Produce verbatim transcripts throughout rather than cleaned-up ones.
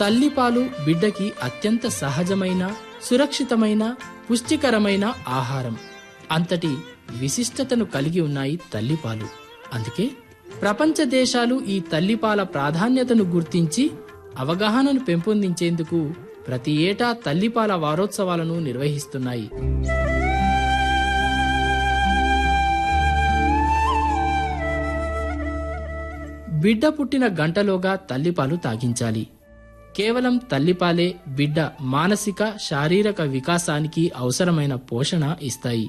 తల్లిపాలు బిడ్డకి అత్యంత సహజమైన, సురక్షితమైన, పుష్టికరమైన ఆహారం. అంతటి విశిష్టతను కలిగి ఉన్నాయి తల్లిపాలు. అందుకే ప్రపంచ దేశాలు ఈ తల్లిపాల ప్రాధాన్యతను గుర్తించి అవగాహనను పెంపొందించేందుకు ప్రతి ఏటా తల్లిపాల వారోత్సవాలను నిర్వహిస్తున్నాయి. బిడ్డ పుట్టిన గంటలోగా తల్లిపాలు తాగించాలి. కేవలం తల్లిపాలే బిడ్డ మానసిక, శారీరక వికాసానికి అవసరమైన పోషణ ఇస్తాయి.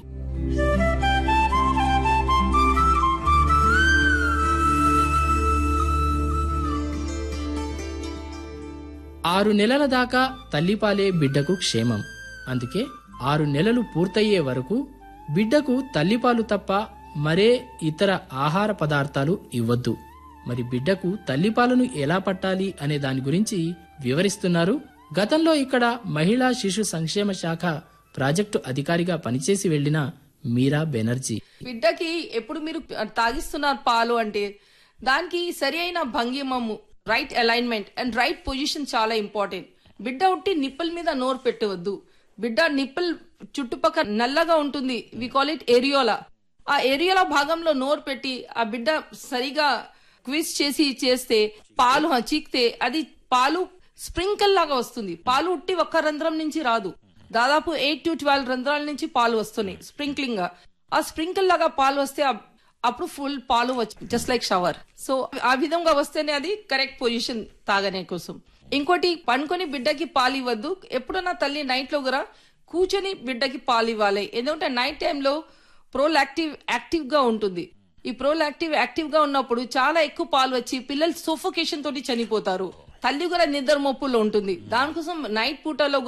ఆరు నెలల దాకా తల్లిపాలే బిడ్డకు క్షేమం. అందుకే ఆరు నెలలు పూర్తయ్యే వరకు బిడ్డకు తల్లిపాలు తప్ప మరే ఇతర ఆహార పదార్థాలు ఇవ్వద్దు. మరి బిడ్డకు తల్లిపాలను ఎలా పట్టాలి అనే దాని గురించి వివరిస్తున్నారు గతంలో ఇక్కడ మహిళా శిశు సంక్షేమ శాఖ ప్రాజెక్టు అధికారిగా పనిచేసి వెళ్లిన మీరా బెనర్జీ. బిడ్డకి ఎప్పుడు మీరు తాగిస్తున్నారు పాలు అంటే దానికి సరి అయిన భంగిమము, right alignment and right position చాలా ఇంపార్టెంట్. బిడ్డ ఉట్టి నిప్పుల మీద నోరు పెట్టవద్దు. బిడ్డ నిప్పుల్ చుట్టుపక్కల నల్లగా ఉంటుంది, వి కాల్ ఇట్ ఏరియోలా. ఆ ఏరియోలా భాగంలో నోరు పెట్టి ఆ బిడ్డ సరిగా క్విజ్ చేసి చేస్తే పాలు చీకితే అది పాలు స్ప్రింకిల్ లాగా వస్తుంది. పాలు ఉట్టి ఒక్క రంధ్రం నుంచి రాదు, దాదాపు ఎయిట్ టు ట్వెల్వ్ రంధ్రాల నుంచి పాలు వస్తున్నాయి స్ప్రింక్లింగ్ గా. ఆ స్ప్రింకిల్ లాగా పాలు వస్తే అప్పుడు ఫుల్ పాలు వచ్చి జస్ట్ లైక్ షవర్. సో ఆ విధంగా వస్తేనే అది కరెక్ట్ పొజిషన్ తాగనే కోసం. ఇంకోటి, పండుకొని బిడ్డకి పాలు ఇవ్వద్దు. ఎప్పుడన్నా తల్లి నైట్ లో కూడా కూర్చొని బిడ్డకి పాలు ఇవ్వాలి. ఎందుకంటే నైట్ టైంలో ప్రోలాక్టివ్ యాక్టివ్ గా ఉంటుంది. ఈ ప్రోలాక్టివ్ యాక్టివ్ గా ఉన్నప్పుడు చాలా ఎక్కువ పాలు వచ్చి పిల్లలు సోఫోకేషన్ తోటి చనిపోతారు. తల్లి కూడా నిద్ర మొప్పులో ఉంటుంది. దానికోసం నైట్ పూటలో